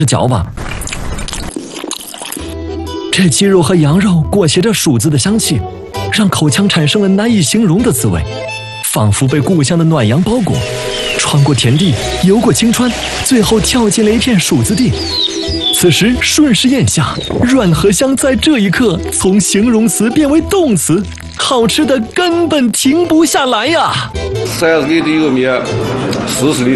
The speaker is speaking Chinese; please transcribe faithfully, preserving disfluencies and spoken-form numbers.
嚼吧。这鸡肉和羊肉裹挟着薯子的香气，让口腔产生了难以形容的滋味，仿佛被故乡的暖阳包裹，穿过田地，游过青川，最后跳进了一片薯子地。此时顺势咽下，软和香在这一刻从形容词变为动词，好吃的根本停不下来呀！ 三十厘的一个面，四十厘。